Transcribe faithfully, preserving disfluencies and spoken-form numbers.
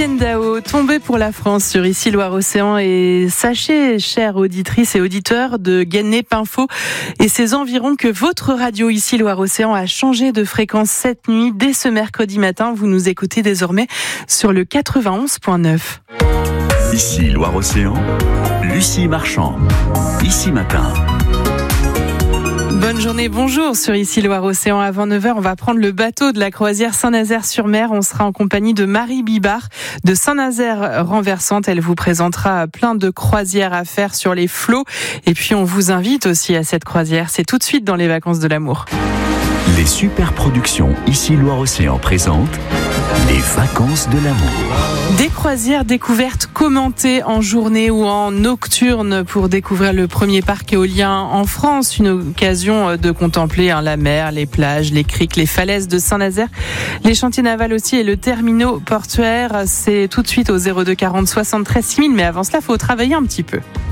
Étienne Dao, tombé pour la France sur Ici Loire-Océan. Et sachez, chères auditrices et auditeurs de Guenep Info et ses environs, que votre radio Ici Loire-Océan a changé de fréquence cette nuit. Dès ce mercredi matin, vous nous écoutez désormais sur le quatre-vingt-onze point neuf. Ici Loire-Océan, Lucie Marchand. Ici Matin. Bonne journée, bonjour sur Ici Loire-Océan. Avant neuf heures, on va prendre le bateau de la croisière Saint-Nazaire-sur-Mer. On sera en compagnie de Marie Bibard de Saint-Nazaire Renversante. Elle vous présentera plein de croisières à faire sur les flots. Et puis on vous invite aussi à cette croisière. C'est tout de suite dans les vacances de l'amour. Les super productions Ici Loire-Océan présentent les vacances de l'amour. Des croisières découvertes commentées en journée ou en nocturne pour découvrir le premier parc éolien en France. Une occasion de contempler hein, la mer, les plages, les criques, les falaises de Saint-Nazaire, les chantiers navals aussi et le terminal portuaire. C'est tout de suite au zéro deux quarante soixante-treize six mille. Mais avant cela, il faut travailler un petit peu.